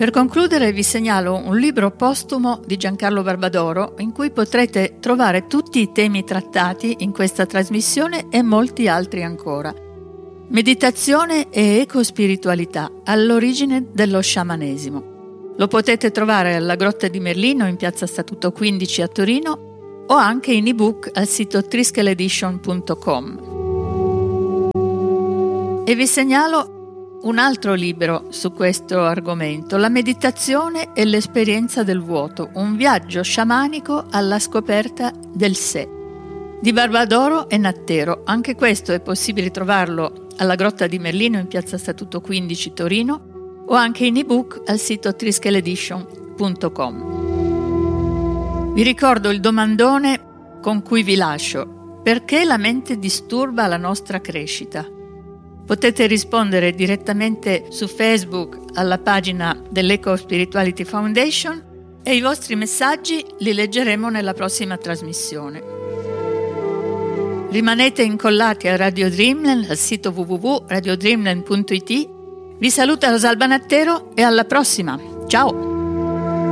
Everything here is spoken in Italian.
Per concludere vi segnalo un libro postumo di Giancarlo Barbadoro in cui potrete trovare tutti i temi trattati in questa trasmissione e molti altri ancora. Meditazione e ecospiritualità all'origine dello sciamanesimo. Lo potete trovare alla Grotta di Merlino in piazza Statuto 15 a Torino o anche in ebook al sito triskeledition.com. E vi segnalo un altro libro su questo argomento, La meditazione e l'esperienza del vuoto, un viaggio sciamanico alla scoperta del sé, di Barbadoro e Nattero. Anche questo è possibile trovarlo alla Grotta di Merlino in piazza Statuto 15 Torino o anche in ebook al sito triskeledition.com. Vi ricordo il domandone con cui vi lascio: perché la mente disturba la nostra crescita? Potete rispondere direttamente su Facebook alla pagina dell'Eco Spirituality Foundation e i vostri messaggi li leggeremo nella prossima trasmissione. Rimanete incollati a Radio Dreamland al sito www.radiodreamland.it. Vi saluta Rosalba Nattero e alla prossima. Ciao!